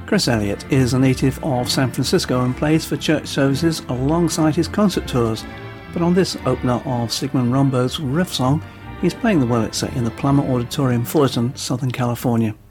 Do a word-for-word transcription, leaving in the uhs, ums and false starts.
Chris Elliott is a native of San Francisco and plays for church services alongside his concert tours, but on this opener of Sigmund Rombo's Riff Song, he's playing the Wurlitzer in the Plummer Auditorium, Fullerton, Southern California.